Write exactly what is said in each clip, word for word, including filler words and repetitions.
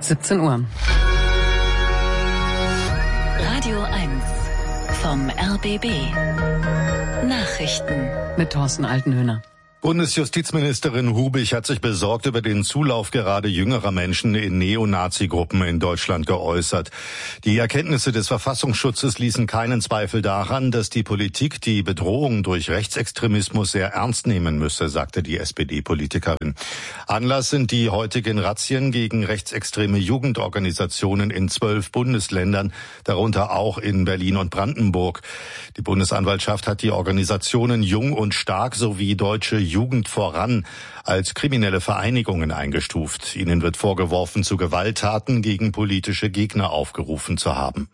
siebzehn Uhr. Radio eins vom R B B. Nachrichten mit Thorsten Altenhöhner. Bundesjustizministerin Hubich hat sich besorgt über den Zulauf gerade jüngerer Menschen in Neonazi-Gruppen in Deutschland geäußert. Die Erkenntnisse des Verfassungsschutzes ließen keinen Zweifel daran, dass die Politik die Bedrohung durch Rechtsextremismus sehr ernst nehmen müsse, sagte die S P D-Politikerin. Anlass sind die heutigen Razzien gegen rechtsextreme Jugendorganisationen in zwölf Bundesländern, darunter auch in Berlin und Brandenburg. Die Bundesanwaltschaft hat die Organisationen Jung und Stark sowie Deutsche Jugend voran als kriminelle Vereinigungen eingestuft. Ihnen wird vorgeworfen, zu Gewalttaten gegen politische Gegner aufgerufen zu haben.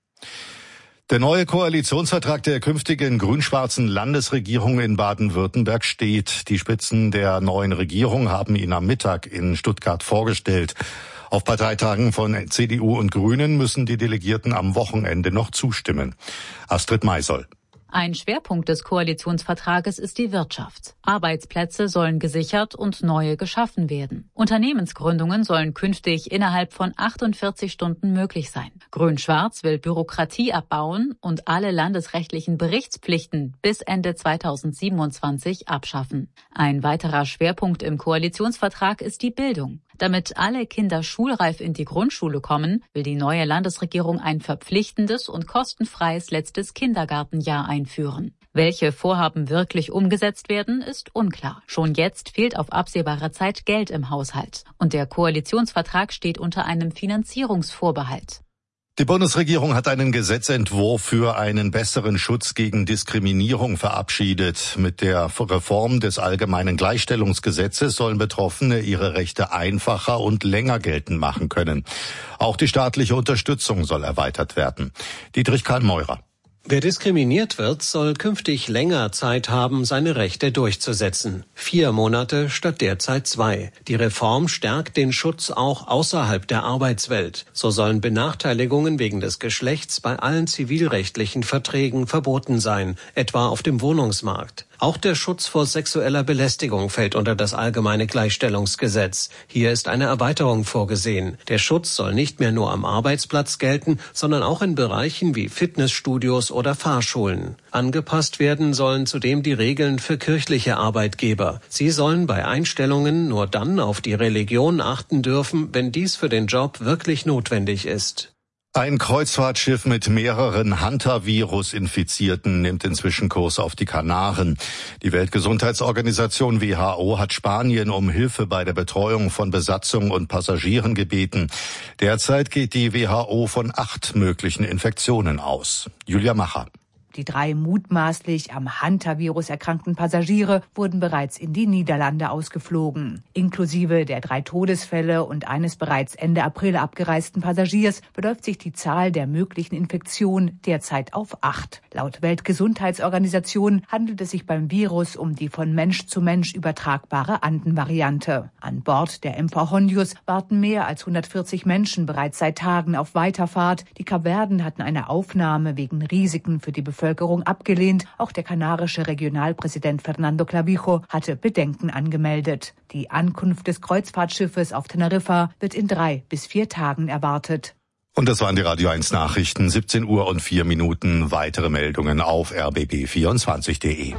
Der neue Koalitionsvertrag der künftigen grün-schwarzen Landesregierung in Baden-Württemberg steht. Die Spitzen der neuen Regierung haben ihn am Mittag in Stuttgart vorgestellt. Auf Parteitagen von C D U und Grünen müssen die Delegierten am Wochenende noch zustimmen. Astrid Maisoll. Ein Schwerpunkt des Koalitionsvertrages ist die Wirtschaft. Arbeitsplätze sollen gesichert und neue geschaffen werden. Unternehmensgründungen sollen künftig innerhalb von achtundvierzig Stunden möglich sein. Grün-Schwarz will Bürokratie abbauen und alle landesrechtlichen Berichtspflichten bis Ende zweitausendsiebenundzwanzig abschaffen. Ein weiterer Schwerpunkt im Koalitionsvertrag ist die Bildung. Damit alle Kinder schulreif in die Grundschule kommen, will die neue Landesregierung ein verpflichtendes und kostenfreies letztes Kindergartenjahr einführen. Welche Vorhaben wirklich umgesetzt werden, ist unklar. Schon jetzt fehlt auf absehbare Zeit Geld im Haushalt. Und der Koalitionsvertrag steht unter einem Finanzierungsvorbehalt. Die Bundesregierung hat einen Gesetzentwurf für einen besseren Schutz gegen Diskriminierung verabschiedet. Mit der Reform des allgemeinen Gleichstellungsgesetzes sollen Betroffene ihre Rechte einfacher und länger geltend machen können. Auch die staatliche Unterstützung soll erweitert werden. Dietrich Karl-Meurer. Wer diskriminiert wird, soll künftig länger Zeit haben, seine Rechte durchzusetzen. Vier Monate statt derzeit zwei. Die Reform stärkt den Schutz auch außerhalb der Arbeitswelt. So sollen Benachteiligungen wegen des Geschlechts bei allen zivilrechtlichen Verträgen verboten sein, etwa auf dem Wohnungsmarkt. Auch der Schutz vor sexueller Belästigung fällt unter das allgemeine Gleichstellungsgesetz. Hier ist eine Erweiterung vorgesehen. Der Schutz soll nicht mehr nur am Arbeitsplatz gelten, sondern auch in Bereichen wie Fitnessstudios oder Fahrschulen. Angepasst werden sollen zudem die Regeln für kirchliche Arbeitgeber. Sie sollen bei Einstellungen nur dann auf die Religion achten dürfen, wenn dies für den Job wirklich notwendig ist. Ein Kreuzfahrtschiff mit mehreren Hantavirus-Infizierten nimmt inzwischen Kurs auf die Kanaren. Die Weltgesundheitsorganisation W H O hat Spanien um Hilfe bei der Betreuung von Besatzung und Passagieren gebeten. Derzeit geht die W H O von acht möglichen Infektionen aus. Julia Macher. Die drei mutmaßlich am Hantavirus erkrankten Passagiere wurden bereits in die Niederlande ausgeflogen. Inklusive der drei Todesfälle und eines bereits Ende April abgereisten Passagiers beläuft sich die Zahl der möglichen Infektionen derzeit auf acht. Laut Weltgesundheitsorganisation handelt es sich beim Virus um die von Mensch zu Mensch übertragbare Anden-Variante. An Bord der M V Hondius warten mehr als hundertvierzig Menschen bereits seit Tagen auf Weiterfahrt. Die Kapverden hatten eine Aufnahme wegen Risiken für die Bevölkerung Bevölkerung abgelehnt. Auch der kanarische Regionalpräsident Fernando Clavijo hatte Bedenken angemeldet. Die Ankunft des Kreuzfahrtschiffes auf Teneriffa wird in drei bis vier Tagen erwartet. Und das waren die Radio eins Nachrichten, siebzehn Uhr und vier Minuten. Weitere Meldungen auf r b b vierundzwanzig punkt d e.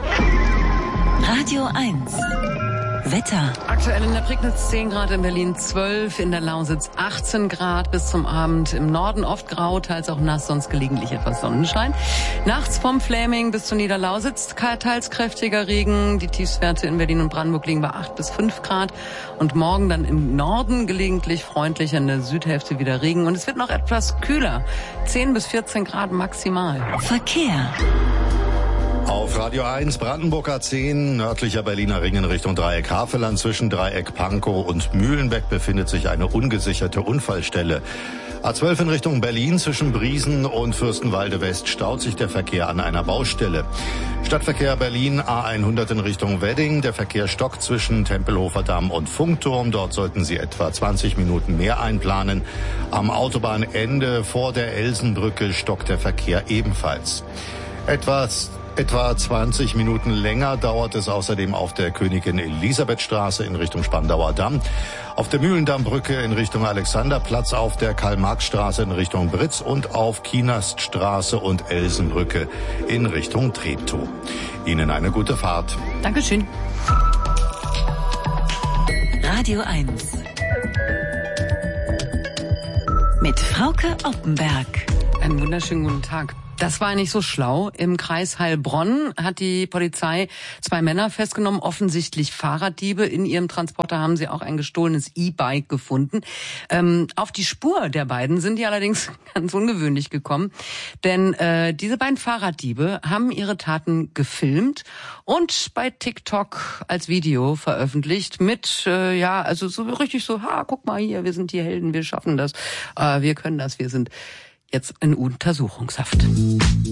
Radio eins. Wetter. Aktuell in der Prignitz zehn Grad, in Berlin zwölf, in der Lausitz achtzehn Grad bis zum Abend. Im Norden oft grau, teils auch nass, sonst gelegentlich etwas Sonnenschein. Nachts vom Fläming bis zur Niederlausitz teils kräftiger Regen. Die Tiefstwerte in Berlin und Brandenburg liegen bei acht bis fünf Grad. Und morgen dann im Norden gelegentlich freundlich, in der Südhälfte wieder Regen. Und es wird noch etwas kühler. zehn bis vierzehn Grad maximal. Verkehr. Auf Radio eins Brandenburg A zehn, nördlicher Berliner Ring in Richtung Dreieck Havelland. Zwischen Dreieck Pankow und Mühlenbeck befindet sich eine ungesicherte Unfallstelle. A zwölf in Richtung Berlin, zwischen Briesen und Fürstenwalde West staut sich der Verkehr an einer Baustelle. Stadtverkehr Berlin A hundert in Richtung Wedding. Der Verkehr stockt zwischen Tempelhofer Damm und Funkturm. Dort sollten Sie etwa zwanzig Minuten mehr einplanen. Am Autobahnende vor der Elsenbrücke stockt der Verkehr ebenfalls. Etwas Etwa zwanzig Minuten länger dauert es außerdem auf der Königin-Elisabeth-Straße in Richtung Spandauer Damm, auf der Mühlendammbrücke in Richtung Alexanderplatz, auf der Karl-Marx-Straße in Richtung Britz und auf Kienaststraße und Elsenbrücke in Richtung Treptow. Ihnen eine gute Fahrt. Dankeschön. Radio eins. Mit Frauke Oppenberg. Einen wunderschönen guten Tag. Das war nicht so schlau. Im Kreis Heilbronn hat die Polizei zwei Männer festgenommen, offensichtlich Fahrraddiebe. In ihrem Transporter haben sie auch ein gestohlenes E-Bike gefunden. Ähm, auf die Spur der beiden sind die allerdings ganz ungewöhnlich gekommen. Denn äh, diese beiden Fahrraddiebe haben ihre Taten gefilmt und bei TikTok als Video veröffentlicht mit, äh, ja, also so richtig so, ha, guck mal hier, wir sind die Helden, wir schaffen das, äh, wir können das, wir sind jetzt in Untersuchungshaft.